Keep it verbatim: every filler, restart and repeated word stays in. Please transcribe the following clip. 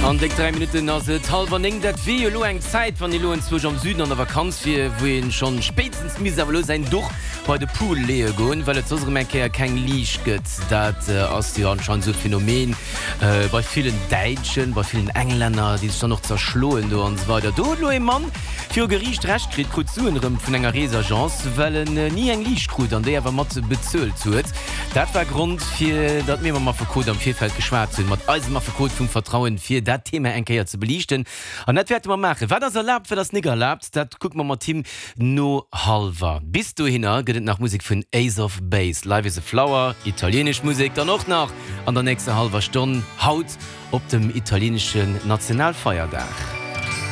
An de drei Minuten as se halber eng dat wie lo eng Zeit van die Loen zwch am Süden an der Vakanz fir wo en schon spätstens mis lo sein doch bei de Pool lee goen, weil et Menkeer keng Liich gëtt, dat äh, ass Di anschein so Phänomen äh, bei vielen Deitschen, bei vielen Engländer, die sich dann noch zerschloen do ans weiter. Do lo e Mann fir Gericht rechtkrit ku zuenrem vun enger Reesagenz, wellen äh, nie eng Liichkrut an déiwer mat ze bezzult zuet. Dat war Grund fir dat mir ma verkot am Vierfeld geschwar hunn, mat als ma verkot vum Vertrauen fir dat Thema enkeier ze belichten. An net werd man mache. Wat das erlaubt, fir das nigger erlaubt, dat guck man mat Team no halver. Bis du hinner gëtt nach Musik vun Ace of Base. Live is a Flower, italienisch Musik, dann noch nach an der nächste halber Stunde Haut op dem italienischen Nationalfeierdach.